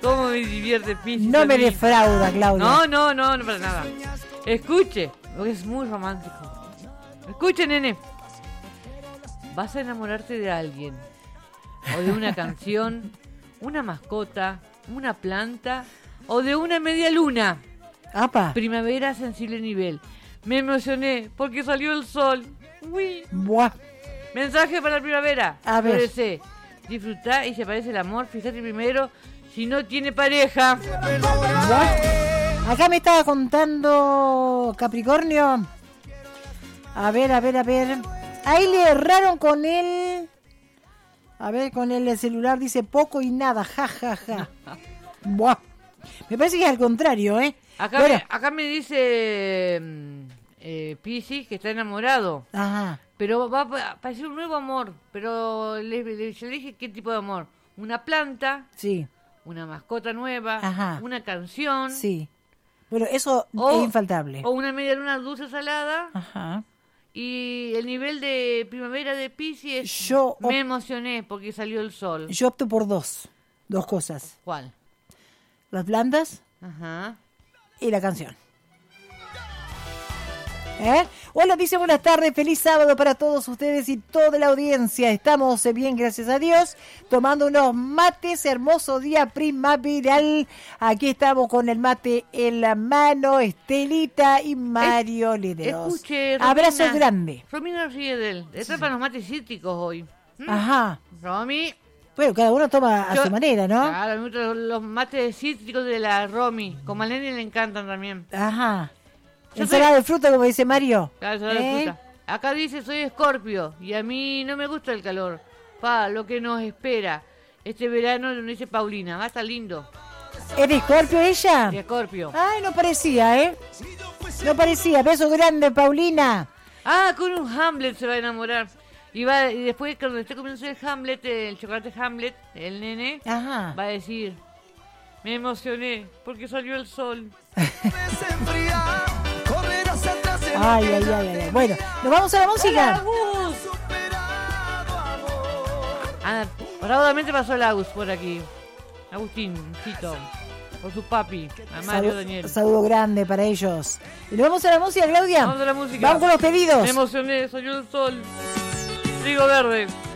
¿Cómo me divierte Piscis? No me defrauda, Claudia. No, para nada. Escuche, porque es muy romántico. Escuche, nene. Vas a enamorarte de alguien, o de una canción, una mascota, una planta, o de una media luna. Apa. Primavera sensible nivel. Me emocioné porque salió el sol. Uy. Buah. Mensaje para la primavera. A ver. Florece. Disfrutá y se parece el amor. Fíjate primero si no tiene pareja. Buah. Acá me estaba contando Capricornio. A ver. Ahí le erraron con él. A ver, con el celular dice poco y nada. Ja. Buah. Me parece que es al contrario, ¿eh? Acá me dice Piscis que está enamorado. Ajá. Pero va a aparecer un nuevo amor. Pero yo le dije qué tipo de amor. Una planta. Sí. Una mascota nueva. Ajá. Una canción. Sí. Bueno, eso es infaltable. O una media luna dulce salada. Ajá. Y el nivel de primavera de Piscis me emocioné porque salió el sol. Yo opto por dos cosas. ¿Cuál? Las plantas. Ajá. Y la canción. Hola, dice buenas tardes, feliz sábado para todos ustedes y toda la audiencia. Estamos bien, gracias a Dios, tomando unos mates, hermoso día primaveral. Aquí estamos con el mate en la mano, Estelita y Mario Lederos. Escuche, Romina, abrazo grande. Romina Riedel, está para los mates cítricos hoy. Ajá. Romy. Bueno, cada uno toma a su manera, ¿no? Claro, me gustan los mates cítricos de la Romy. Como a Lenny le encantan también. Ajá. Ensalada de fruta, como dice Mario. Claro, ensalada de fruta. Acá dice, soy Escorpio y a mí no me gusta el calor. Lo que nos espera este verano, lo dice Paulina. Va a estar lindo. ¿Es de Escorpio ella? De Escorpio. Ay, no parecía, ¿eh? No parecía. Beso grande, Paulina. Con un Hamlet se va a enamorar. Y después, cuando esté comiendo el Hamlet, el chocolate Hamlet, el nene, Ajá. va a decir, me emocioné porque salió el sol. Ay. Bueno, nos vamos a la música. Rápidamente pasó el Agus por aquí. Agustín, Chito, por su papi, a Mario Daniel. Saludo grande para ellos. Y nos vamos a la música, Claudia. Vamos a la música. Vamos con los pedidos. Me emocioné, salió el sol. Trigo verde.